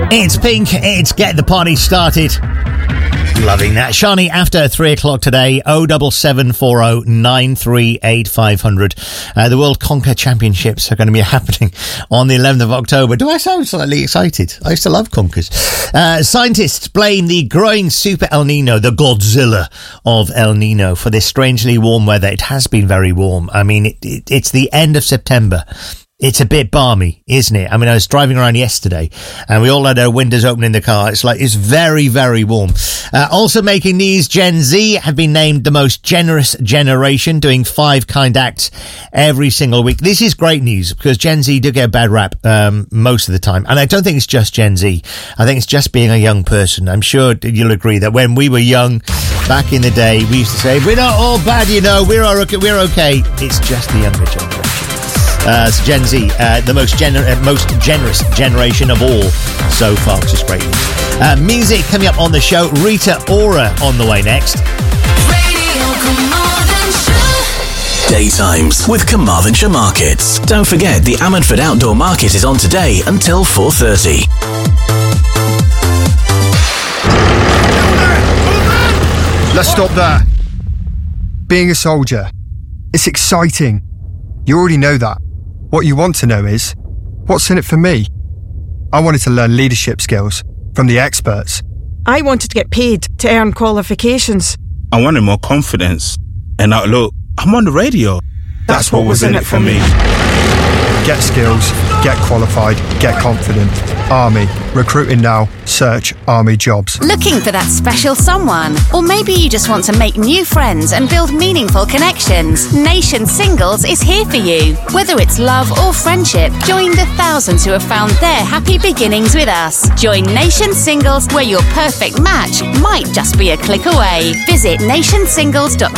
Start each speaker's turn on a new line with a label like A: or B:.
A: It's Pink, it's Get the Party Started. Loving that. Shani, after 3 o'clock today, 07740 938 500. The World Conker Championships are going to be happening on the 11th of October. Do I sound slightly excited? I used to love conkers. Scientists blame the growing super El Nino, the Godzilla of El Nino, for this strangely warm weather. It has been very warm. I mean, it's the end of September. It's a bit balmy, isn't it? I mean, I was driving around yesterday and we all had our windows open in the car. It's very, very warm. Also making news, Gen Z have been named the most generous generation, doing 5 kind acts every single week. This is great news because Gen Z do get a bad rap most of the time. And I don't think it's just Gen Z. I think it's just being a young person. I'm sure you'll agree that when we were young, back in the day, we used to say, we're not all bad, you know, we're okay. It's just the younger generation. So Gen Z, the most generous generation of all so far, which is great news. Music coming up on the show. Rita Ora on the way next.
B: Radio Carmarthen Show.
C: Daytimes with Carmarthenshire Markets. Don't forget the Ammanford Outdoor Market is on today until 4:30.
D: Let's stop there. Being a soldier, it's exciting. You already know that. What you want to know is, what's in it for me? I wanted to learn leadership skills from the experts.
E: I wanted to get paid to earn qualifications.
F: I wanted more confidence. And now look, I'm on the radio. That's what was in it for me.
D: Get skills, get qualified, get confident. Army. Recruiting now. Search Army jobs.
G: Looking for that special someone? Or maybe you just want to make new friends and build meaningful connections. Nation Singles is here for you. Whether it's love or friendship, join the thousands who have found their happy beginnings with us. Join Nation Singles, where your perfect match might just be a click away. Visit nationsingles.co.uk.